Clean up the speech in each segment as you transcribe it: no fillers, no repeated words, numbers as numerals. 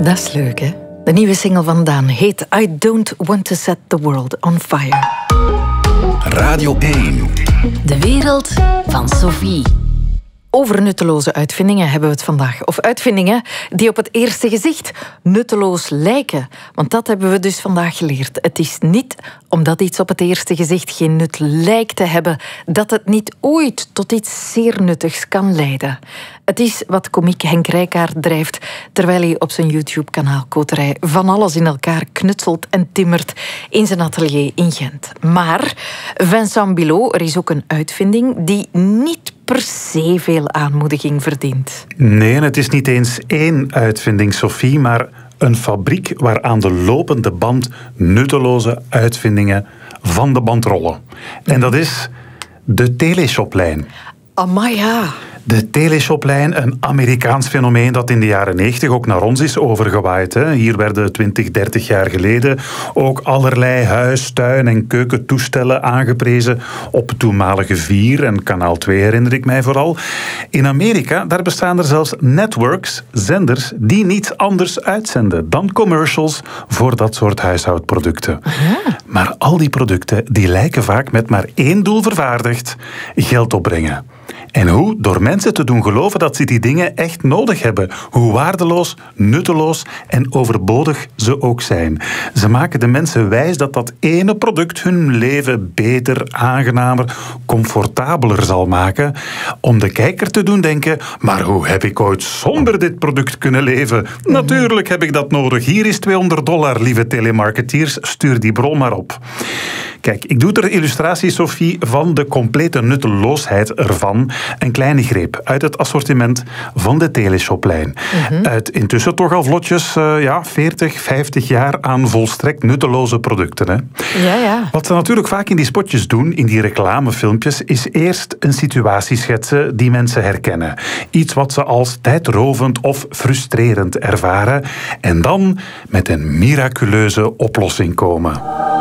Dat is leuk, hè? De nieuwe single van Daan heet I Don't Want to Set the World on Fire. Radio 1. De wereld van Sophie. Over nutteloze uitvindingen hebben we het vandaag. Of uitvindingen die op het eerste gezicht nutteloos lijken. Want dat hebben we dus vandaag geleerd. Het is niet omdat iets op het eerste gezicht geen nut lijkt te hebben, dat het niet ooit tot iets zeer nuttigs kan leiden. Het is wat komiek Henk Rijkaard drijft, terwijl hij op zijn YouTube-kanaal Koterij van alles in elkaar knutselt en timmert in zijn atelier in Gent. Maar Vincent Bilot, er is ook een uitvinding die niet per se veel aanmoediging verdient. Nee, en het is niet eens één uitvinding, Sophie, maar een fabriek waar aan de lopende band nutteloze uitvindingen van de band rollen. En dat is de teleshoplijn. Amai, ja. De teleshoplijn, een Amerikaans fenomeen dat in de jaren 90 ook naar ons is overgewaaid. Hier werden 20, 30 jaar geleden ook allerlei huis-, tuin- en keukentoestellen aangeprezen op het toenmalige 4 en kanaal 2 herinner ik mij vooral. In Amerika, daar bestaan er zelfs networks, zenders, die niets anders uitzenden dan commercials voor dat soort huishoudproducten. Ja. Maar al die producten die lijken vaak met maar één doel vervaardigd: geld opbrengen. En hoe? Door mensen te doen geloven dat ze die dingen echt nodig hebben. Hoe waardeloos, nutteloos en overbodig ze ook zijn. Ze maken de mensen wijs dat dat ene product hun leven beter, aangenamer, comfortabeler zal maken. Om de kijker te doen denken: maar hoe heb ik ooit zonder dit product kunnen leven? Natuurlijk heb ik dat nodig. Hier is $200, lieve telemarketeers. Stuur die bron maar op. Kijk, ik doe ter illustratie, Sophie, van de complete nutteloosheid ervan een kleine greep uit het assortiment van de teleshoplijn. Uit intussen toch al vlotjes 40, 50 jaar aan volstrekt nutteloze producten. Hè? Ja. Wat ze natuurlijk vaak in die spotjes doen, in die reclamefilmpjes, is eerst een situatie schetsen die mensen herkennen. Iets wat ze als tijdrovend of frustrerend ervaren. En dan met een miraculeuze oplossing komen.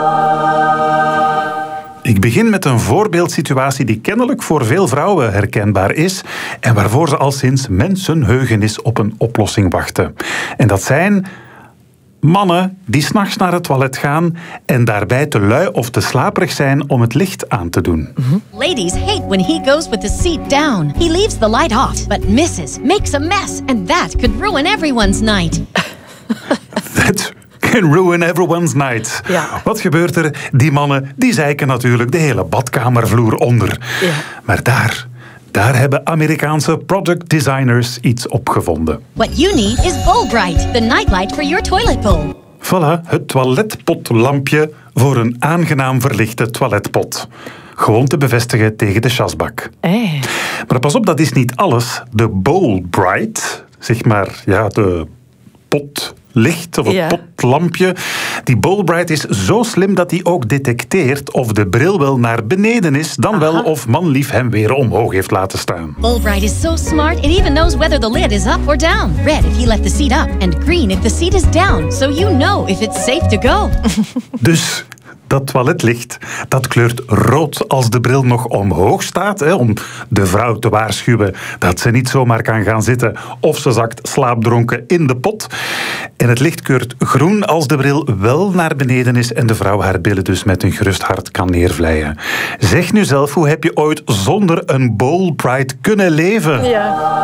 Ik begin met een voorbeeldsituatie die kennelijk voor veel vrouwen herkenbaar is en waarvoor ze al sinds mensenheugenis op een oplossing wachten. En dat zijn mannen die 's nachts naar het toilet gaan en daarbij te lui of te slaperig zijn om het licht aan te doen. Ladies hate when he goes with the seat down. He leaves the light hot, but Mrs. makes a mess, and that could ruin everyone's night. That can ruin everyone's night. Ja. Wat gebeurt er? Die mannen die zeiken natuurlijk de hele badkamervloer onder. Ja. Maar daar hebben Amerikaanse product designers iets opgevonden. What you need is Bullbright, the nightlight for your toilet bowl. Voilà, het toiletpotlampje voor een aangenaam verlichte toiletpot. Gewoon te bevestigen tegen de chasbak. Maar pas op, dat is niet alles. De Bullbright, zeg maar, de potlicht of het potlampje. Die Bullbright is zo slim dat hij ook detecteert of de bril wel naar beneden is, dan wel of manlief hem weer omhoog heeft laten staan. Bullbright is so smart, it even knows whether the lid is up or down. Red if he left the seat up, and green if the seat is down. So you know if it's safe to go. Dus dat toiletlicht, dat kleurt rood als de bril nog omhoog staat, om de vrouw te waarschuwen dat ze niet zomaar kan gaan zitten of ze zakt slaapdronken in de pot. En het licht kleurt groen als de bril wel naar beneden is en de vrouw haar billen dus met een gerust hart kan neervlijen. Zeg nu zelf, hoe heb je ooit zonder een Bullbright kunnen leven? Ja.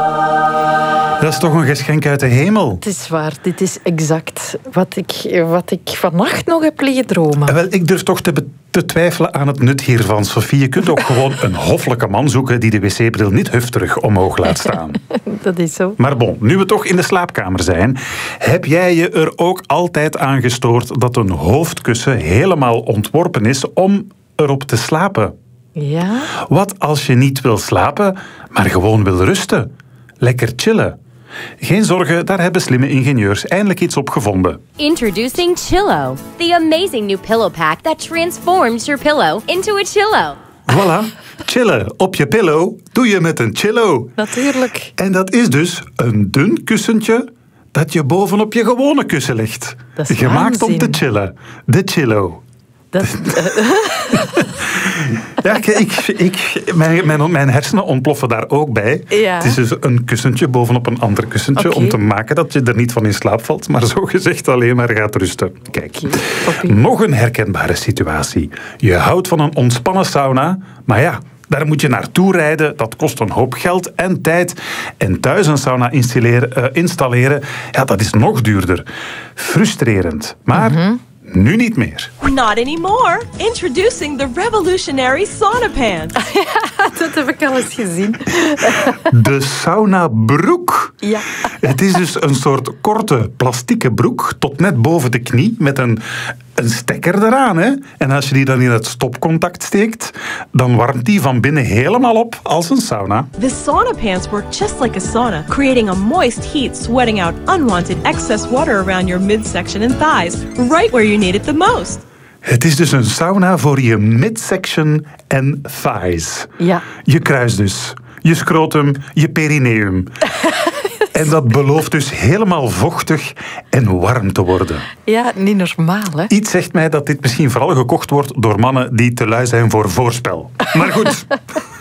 Dat is toch een geschenk uit de hemel? Het is waar, dit is exact wat ik vannacht nog heb liggen dromen. Wel, ik durf toch te twijfelen aan het nut hiervan, Sophie. Je kunt ook gewoon een hoffelijke man zoeken die de wc-bril niet hufterig omhoog laat staan. Dat is zo. Maar bon, nu we toch in de slaapkamer zijn, heb jij je er ook altijd aan gestoord dat een hoofdkussen helemaal ontworpen is om erop te slapen? Ja? Wat als je niet wil slapen, maar gewoon wil rusten? Lekker chillen. Geen zorgen, daar hebben slimme ingenieurs eindelijk iets op gevonden. Introducing Chillo, the amazing new pillow pack that transforms your pillow into a Chillo. Voilà, chillen op je pillow doe je met een Chillo. Natuurlijk. En dat is dus een dun kussentje dat je bovenop je gewone kussen legt. Dat is gemaakt om waanzin. te chillen. De Chillo. Ja, mijn hersenen ontploffen daar ook bij. Ja. Het is dus een kussentje bovenop een ander kussentje om te maken dat je er niet van in slaap valt, maar zo gezegd alleen maar gaat rusten. Kijk, nog een herkenbare situatie. Je houdt van een ontspannen sauna, maar ja, daar moet je naartoe rijden. Dat kost een hoop geld en tijd. En thuis een sauna installeren, ja, dat is nog duurder. Frustrerend. Maar nu niet meer. Not anymore. Introducing the revolutionary sauna pants. Dat heb ik al eens gezien. De saunabroek. Ja. Het is dus een soort korte plastieke broek tot net boven de knie met een stekker eraan. Hè? En als je die dan in het stopcontact steekt, dan warmt die van binnen helemaal op als een sauna. The sauna pants work just like a sauna, creating a moist heat, sweating out unwanted excess water around your midsection and thighs, right where you need it the most. Het is dus een sauna voor je midsection en thighs. Ja. Je kruis dus. Je scrotum, je perineum. En dat belooft dus helemaal vochtig en warm te worden. Ja, niet normaal, hè? Iets zegt mij dat dit misschien vooral gekocht wordt door mannen die te lui zijn voor voorspel. Maar goed...